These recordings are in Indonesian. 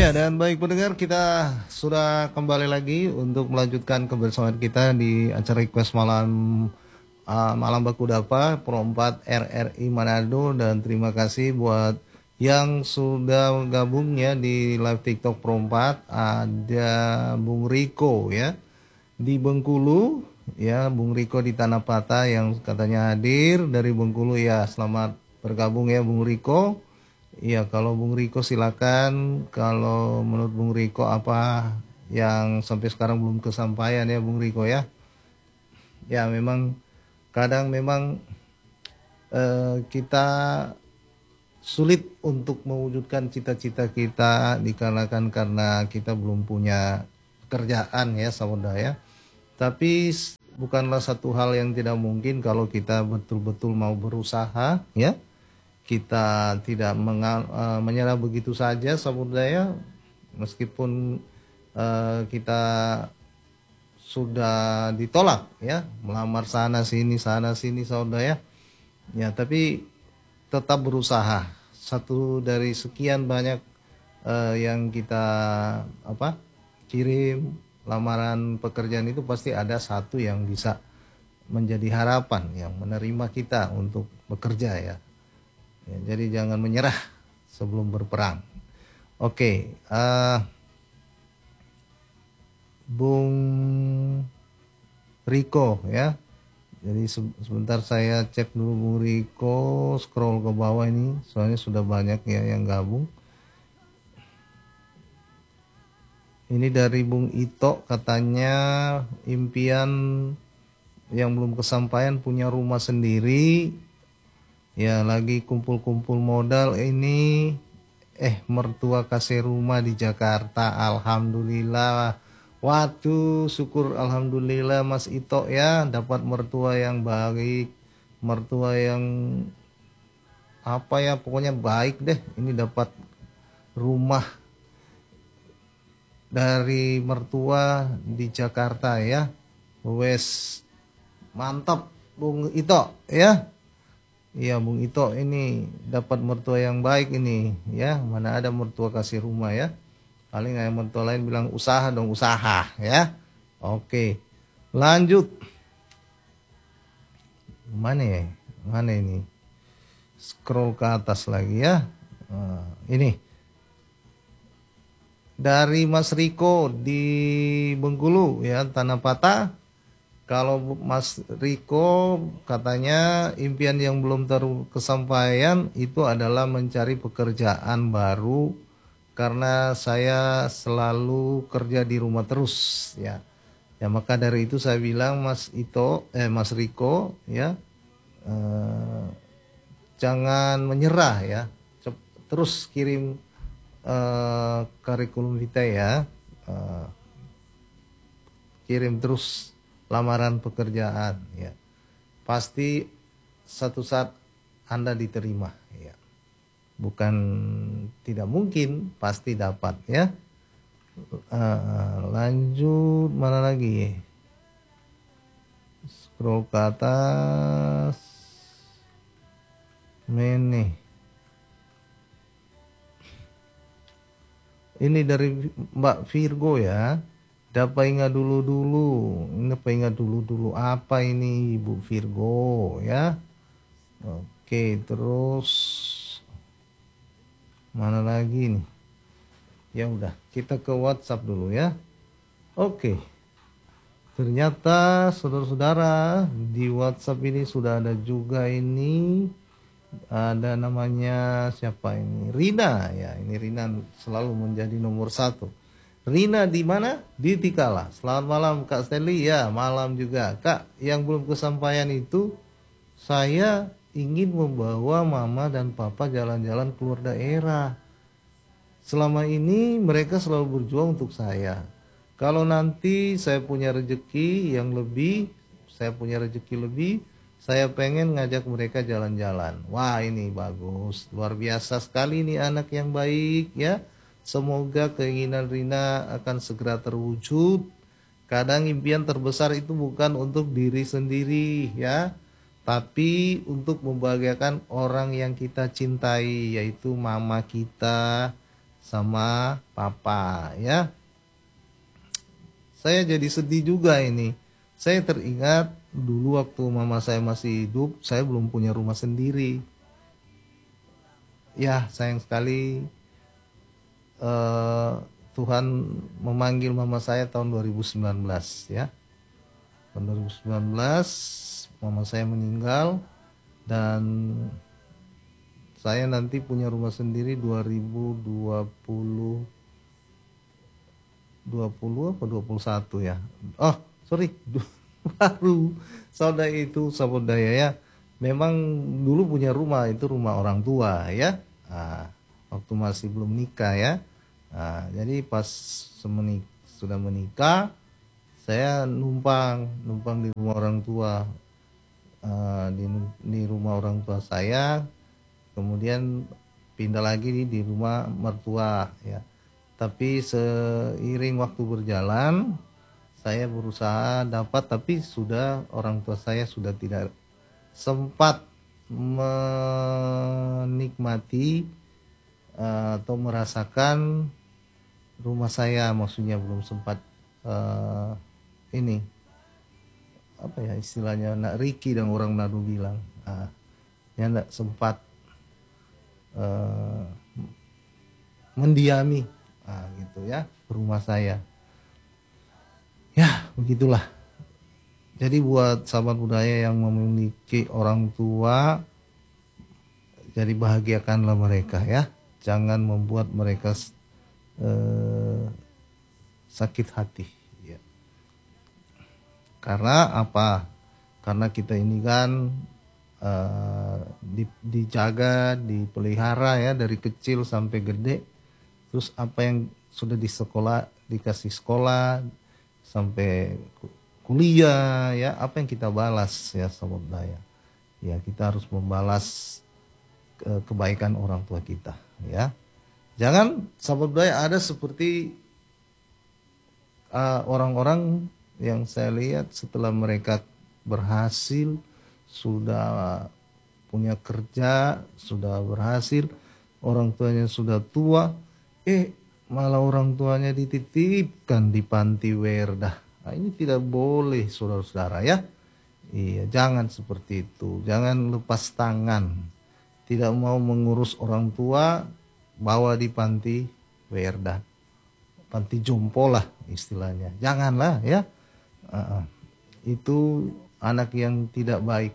Ya, dan baik pendengar, kita sudah kembali lagi untuk melanjutkan kebersamaan kita di acara request malam malam Baku Dapa Pro 4 RRI Manado. Dan terima kasih buat yang sudah gabung ya di live TikTok Pro 4. Ada Bung Riko ya di Bengkulu ya, Bung Riko di Tanah Patah yang katanya hadir dari Bengkulu ya. Selamat bergabung ya Bung Riko. Iya, kalau Bung Riko silakan. Kalau menurut Bung Riko apa yang sampai sekarang belum kesampaian ya Bung Riko ya? Ya memang kadang memang kita sulit untuk mewujudkan cita-cita kita dikarenakan karena kita belum punya pekerjaan ya saudara ya. Tapi bukanlah satu hal yang tidak mungkin kalau kita betul-betul mau berusaha ya. Kita tidak menyerah begitu saja saudara, meskipun kita sudah ditolak ya, melamar sana sini saudara ya, tapi tetap berusaha. Satu dari sekian banyak yang kita kirim lamaran pekerjaan itu pasti ada satu yang bisa menjadi harapan yang menerima kita untuk bekerja ya. Ya, jadi jangan menyerah sebelum berperang. Oke, Bung Riko ya. Jadi sebentar saya cek dulu Bung Riko, scroll ke bawah ini, soalnya sudah banyak ya yang gabung. Ini dari Bung Ito, katanya impian yang belum kesampaian punya rumah sendiri. Ya lagi kumpul-kumpul modal ini. Mertua kasih rumah di Jakarta. Alhamdulillah. Waduh, syukur alhamdulillah Mas Ito ya, dapat mertua yang baik, mertua yang pokoknya baik deh. Ini dapat rumah dari mertua di Jakarta ya. Wes mantap Bung Ito ya. Iya Bung Ito ini dapat mertua yang baik ini ya. Mana ada mertua kasih rumah ya. Paling yang mertua lain bilang usaha dong, usaha ya. Oke, lanjut. Mana ya? Mana ini? Scroll ke atas lagi ya. Ini dari Mas Riko di Bengkulu ya, Tanah Patah. Kalau Mas Riko katanya impian yang belum terkesampaian itu adalah mencari pekerjaan baru karena saya selalu kerja di rumah terus ya. Ya maka dari itu saya bilang Mas Riko ya, jangan menyerah ya. Terus kirim kurikulum vitae ya. Kirim terus lamaran pekerjaan ya, pasti satu saat Anda diterima ya, bukan tidak mungkin, pasti dapat ya. Lanjut mana lagi, scroll ke atas ini dari Mbak Virgo ya. Dapat ingat dulu apa ini Ibu Virgo ya. Oke, terus mana lagi nih? Ya udah, kita ke WhatsApp dulu ya. Oke. Ternyata saudara-saudara di WhatsApp ini sudah ada juga ini. Ada namanya siapa ini? Rina ya. Ini Rina selalu menjadi nomor 1. Rina di mana? Di Tikala. Selamat malam Kak Stanley. Ya, malam juga. Kak, yang belum kesampaian itu saya ingin membawa mama dan papa jalan-jalan keluar daerah. Selama ini mereka selalu berjuang untuk saya. Kalau nanti saya punya rezeki lebih, saya pengen ngajak mereka jalan-jalan. Wah, ini bagus. Luar biasa sekali nih anak yang baik ya. Semoga keinginan Rina akan segera terwujud. Kadang impian terbesar itu bukan untuk diri sendiri ya, tapi untuk membahagiakan orang yang kita cintai, yaitu mama kita sama papa ya. Saya jadi sedih juga ini. Saya teringat dulu waktu mama saya masih hidup, saya belum punya rumah sendiri. Ya, sayang sekali eh, Tuhan memanggil mama saya tahun 2019 ya. Tahun 2019 mama saya meninggal dan saya nanti punya rumah sendiri 2020 apa 21 ya. Oh, sorry. Baru saudara itu saudara ya. Memang dulu punya rumah itu rumah orang tua ya. Nah, waktu masih belum nikah ya. Nah, jadi pas sudah menikah saya numpang di rumah orang tua. Di rumah orang tua saya, kemudian pindah lagi di rumah mertua ya. Tapi seiring waktu berjalan saya berusaha dapat, tapi sudah orang tua saya sudah tidak sempat menikmati atau merasakan rumah saya, maksudnya belum sempat ini apa ya istilahnya, nak Riki dan orang Nadu bilang, ya tidak sempat mendiami gitu ya rumah saya. Ya begitulah. Jadi buat sahabat budaya yang memiliki orang tua, jadi bahagiakanlah mereka ya. Jangan membuat mereka sakit hati ya. Karena apa? Karena kita ini kan dijaga, dipelihara ya dari kecil sampai gede. Terus apa yang sudah dikasih sekolah sampai kuliah ya, apa yang kita balas ya sahabat budaya. Ya kita harus membalas kebaikan orang tua kita ya. Jangan sahabat budaya ada seperti orang-orang yang saya lihat setelah mereka berhasil, sudah punya kerja, sudah berhasil, orang tuanya sudah tua, malah orang tuanya dititipkan di panti werdah. Nah, ini tidak boleh saudara-saudara ya. Iya, jangan seperti itu. Jangan lepas tangan. Tidak mau mengurus orang tua, bawa di panti werdah. Panti jompo lah istilahnya. Janganlah ya. Itu anak yang tidak baik.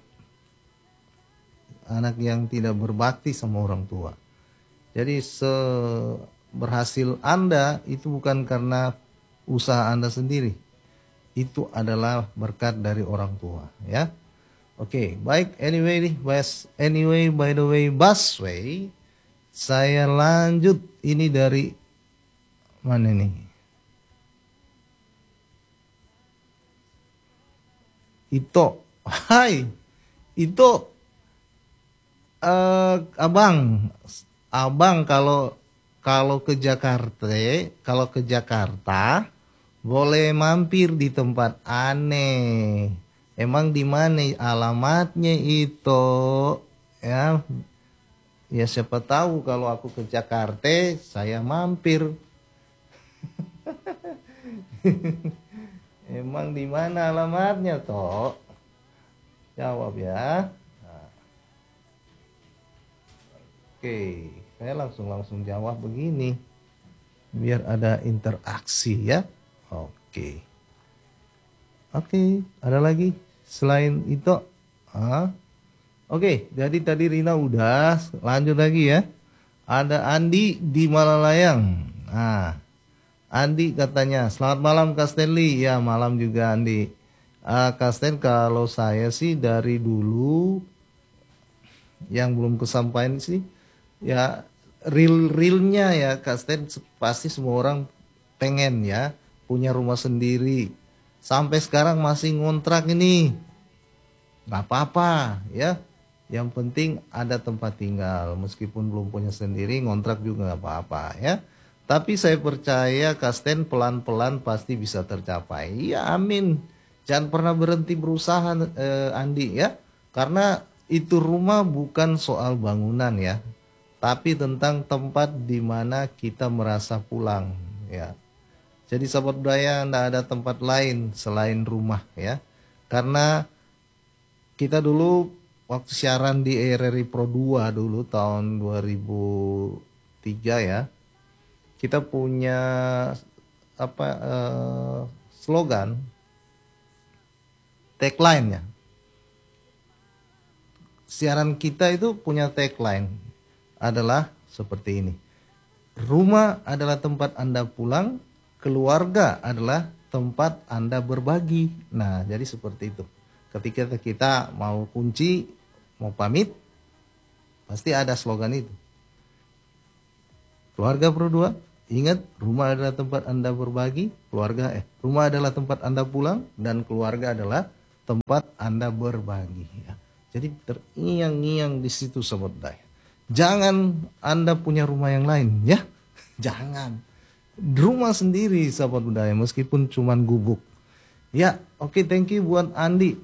Anak yang tidak berbakti sama orang tua. Jadi berhasil Anda itu bukan karena usaha Anda sendiri. Itu adalah berkat dari orang tua ya. Oke, baik, anyway by the way Busway, saya lanjut ini dari mana nih? Ito. Hai. Ito Abang kalau ke Jakarta boleh mampir di tempat aneh. Emang di mana alamatnya itu? Ya, ya siapa tahu kalau aku ke Jakarta saya mampir. Emang di mana alamatnya toh? Jawab ya. Nah. Oke, saya langsung jawab begini. Biar ada interaksi ya. Oke. Oke, ada lagi selain itu? Oke, jadi tadi Rina udah, lanjut lagi ya. Ada Andi di Malalayang. Nah, Andi katanya, selamat malam Kak Stanley. Ya, malam juga Andi. Kak Stan, kalau saya sih dari dulu yang belum kesampaian sih, ya realnya ya Kak Stan, pasti semua orang pengen ya punya rumah sendiri. Sampai sekarang masih ngontrak ini, nggak apa-apa ya. Yang penting ada tempat tinggal, meskipun belum punya sendiri, ngontrak juga nggak apa-apa ya. Tapi saya percaya Kasten pelan-pelan pasti bisa tercapai. Ya amin. Jangan pernah berhenti berusaha Andi ya. Karena itu rumah bukan soal bangunan ya. tapi tentang tempat di mana kita merasa pulang, ya. Jadi sahabat budaya, tidak ada tempat lain selain rumah, ya. Karena kita dulu waktu siaran di RRI Pro 2 dulu tahun 2003, ya. Kita punya apa slogan, tagline-nya. Siaran kita itu punya tagline adalah seperti ini. Rumah adalah tempat Anda pulang, keluarga adalah tempat Anda berbagi. Nah, jadi seperti itu. Ketika kita mau kunci, mau pamit, pasti ada slogan itu. Keluarga Pro 2, ingat, rumah adalah tempat Anda berbagi, rumah adalah tempat Anda pulang, dan keluarga adalah tempat Anda berbagi. Ya. Jadi terngiang-ngiang di situ sobat budaya. Jangan Anda punya rumah yang lain, ya. Jangan. Rumah sendiri sahabat budaya, meskipun cuman gubuk. Ya, oke, thank you buat Andi.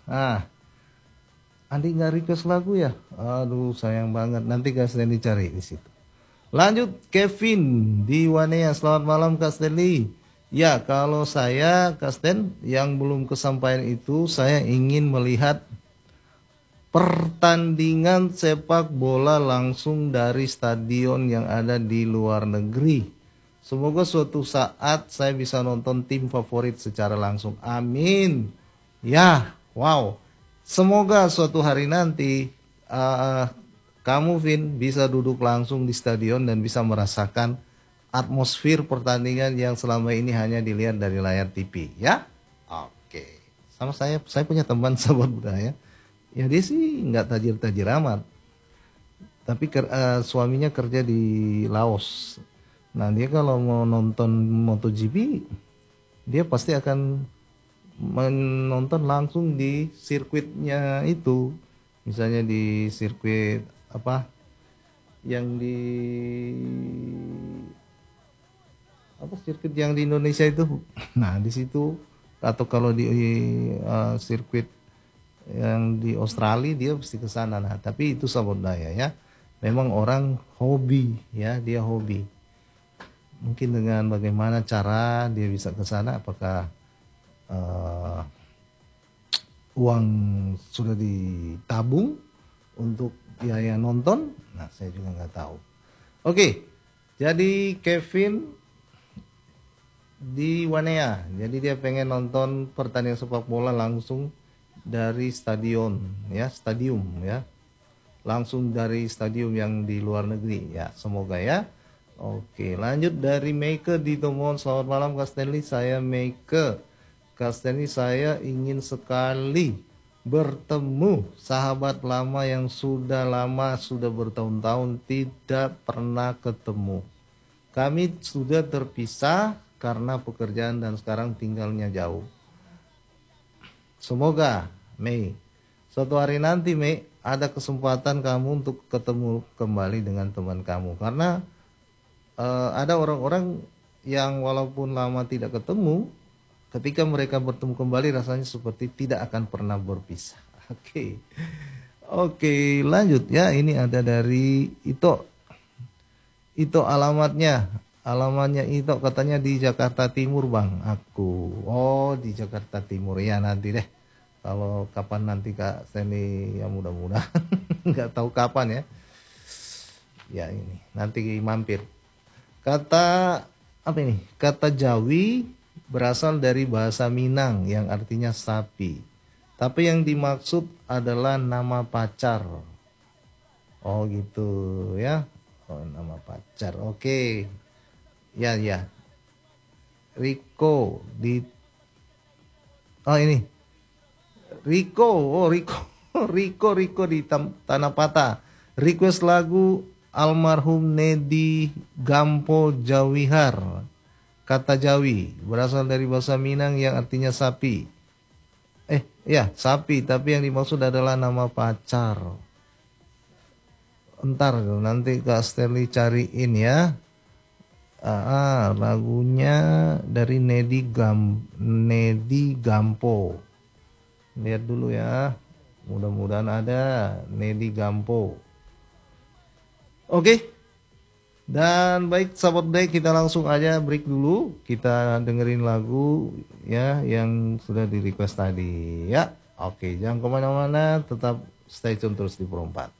Andi nggak request lagu ya? Aduh, sayang banget. Nanti Kak Stanley cari di situ. Lanjut, Kevin di Wanea. Selamat malam Kak Stanley. Ya, kalau saya Kak Stan yang belum kesampaian itu, saya ingin melihat pertandingan sepak bola langsung dari stadion yang ada di luar negeri. Semoga suatu saat saya bisa nonton tim favorit secara langsung. Amin. Ya, wow. Semoga suatu hari nanti kamu Vin bisa duduk langsung di stadion dan bisa merasakan atmosfer pertandingan yang selama ini hanya dilihat dari layar TV, ya. Oke. Sama saya punya teman sahabat budaya. Ya dia sih nggak tajir-tajir amat, tapi suaminya kerja di Laos. Nah dia kalau mau nonton MotoGP, dia pasti akan menonton langsung di sirkuitnya itu. Misalnya di sirkuit apa yang di sirkuit yang di Indonesia itu. Nah di situ, atau kalau di sirkuit yang di Australia dia pasti ke sana. Nah, tapi itu sahabat daya ya. Memang orang hobi ya, dia hobi. Mungkin dengan bagaimana cara dia bisa ke sana, apakah uang sudah ditabung untuk biaya nonton? Nah, saya juga nggak tahu. Oke. Jadi Kevin di Wanea. Jadi dia pengen nonton pertandingan sepak bola langsung dari stadium ya, langsung dari stadium yang di luar negeri ya, semoga ya. Oke, lanjut dari Meike di Tomon. Selamat malam Kak Stanley, saya Meike. Kak Stanley, saya ingin sekali bertemu sahabat lama yang sudah bertahun-tahun tidak pernah ketemu. Kami sudah terpisah karena pekerjaan dan sekarang tinggalnya jauh. Semoga Mei, suatu hari nanti Mei, ada kesempatan kamu untuk ketemu kembali dengan teman kamu. Karena ada orang-orang yang walaupun lama tidak ketemu, ketika mereka bertemu kembali rasanya seperti tidak akan pernah berpisah. Oke, lanjut ya. Ini ada dari Ito alamatnya Ito katanya di Jakarta Timur Bang. Di Jakarta Timur ya, nanti deh. Kalau kapan nanti Kak Stanley, ya mudah-mudahan nggak tahu kapan ya. Ya ini nanti mampir. Kata Jawi berasal dari bahasa Minang yang artinya sapi. Tapi yang dimaksud adalah nama pacar. Oh gitu ya. Oh nama pacar. Oke. Ya. Riko di ini. Riko di Tanah Patah. Request lagu almarhum Nedi Gampo Jawihar. Kata Jawi berasal dari bahasa Minang yang artinya sapi. Sapi, tapi yang dimaksud adalah nama pacar. Entar nanti Kak Stanley cariin ya. Lagunya dari Nedi Gampo. Lihat dulu ya, mudah-mudahan ada Nedi Gampo. Oke. Dan baik sahabat Day, kita langsung aja break dulu. Kita dengerin lagu ya yang sudah di request tadi ya. Oke, jangan kemana-mana, tetap stay tune terus di Pro 4.